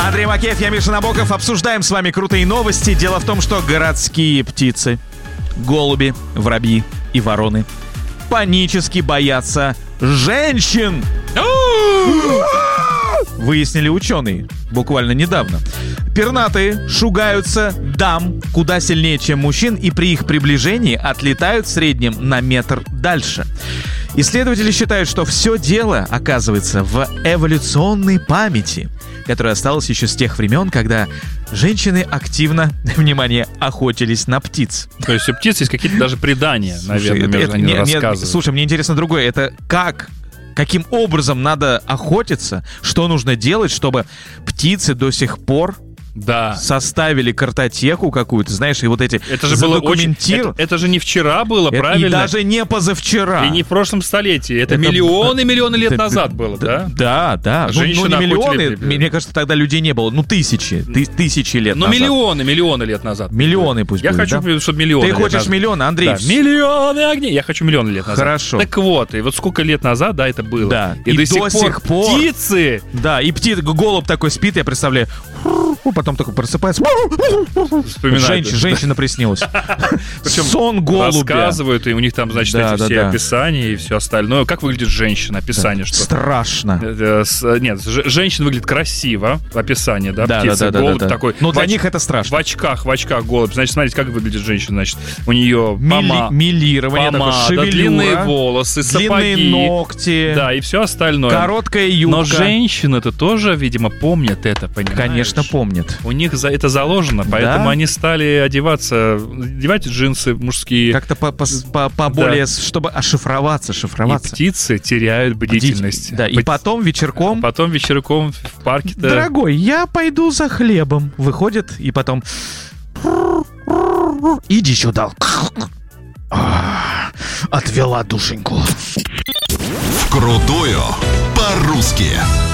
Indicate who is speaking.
Speaker 1: Андрей Макеев, я Миша Набоков. Обсуждаем с вами крутые новости. Дело в том, что городские птицы, голуби, воробьи и вороны панически боятся женщин. Выяснили ученые буквально недавно. Пернатые шугаются дам куда сильнее, чем мужчин, и при их приближении отлетают в среднем на метр дальше. Исследователи считают, что все дело, оказывается, в эволюционной памяти, которая осталась еще с тех времен, когда женщины активно, внимание, охотились на птиц.
Speaker 2: То есть у птиц есть какие-то даже предания, наверное, между ними рассказывают.
Speaker 1: Слушай, мне интересно другое. Это каким образом надо охотиться, что нужно делать, чтобы птицы до сих пор составили картотеку какую-то, знаешь, и вот эти
Speaker 2: это же было очень... Это же не вчера было, правильно?
Speaker 1: И даже не позавчера.
Speaker 2: И не в прошлом столетии. Это миллионы лет назад было, да?
Speaker 1: Да. Ну, не миллионы, мне кажется, тогда людей не было. Ну, тысячи лет назад.
Speaker 2: Ну, миллионы лет назад.
Speaker 1: Миллионы пусть будет,
Speaker 2: Я хочу, чтобы миллионы
Speaker 1: Ты
Speaker 2: лет
Speaker 1: хочешь
Speaker 2: назад.
Speaker 1: Миллионы, Андрей?
Speaker 2: Да, миллионы огней. Я хочу миллионы лет назад.
Speaker 1: Хорошо.
Speaker 2: Так вот, и вот сколько лет назад, это было.
Speaker 1: Да.
Speaker 2: И до сих пор птицы...
Speaker 1: Да, и голубь такой спит, я представляю... Потом такой просыпается. Женщина приснилась.
Speaker 2: Причем
Speaker 1: сон голубя.
Speaker 2: Рассказывают, и у них там, значит, эти все описания и все остальное. Как выглядит женщина? Описание, что...
Speaker 1: Страшно.
Speaker 2: Нет, женщина выглядит красиво. Описание, да?
Speaker 1: Птица,
Speaker 2: голубь такой.
Speaker 1: Но для них это страшно.
Speaker 2: В очках голубь. Значит, смотрите, как выглядит женщина. Значит, у нее
Speaker 1: милирование,
Speaker 2: помада, длинные волосы, сапоги.
Speaker 1: Длинные ногти.
Speaker 2: Да, и все остальное.
Speaker 1: Короткая юбка.
Speaker 2: Но женщины-то тоже, видимо, помнят это, понимаешь?
Speaker 1: Конечно, помнят.
Speaker 2: У них это заложено, поэтому они стали одевать джинсы мужские.
Speaker 1: Как-то поболее, чтобы ошифроваться.
Speaker 2: И птицы теряют бдительность.
Speaker 1: Да, и потом вечерком
Speaker 2: в парке-то...
Speaker 1: Дорогой, я пойду за хлебом. Выходит, и потом... Иди сюда. Отвела душеньку.
Speaker 3: Крутое по-русски.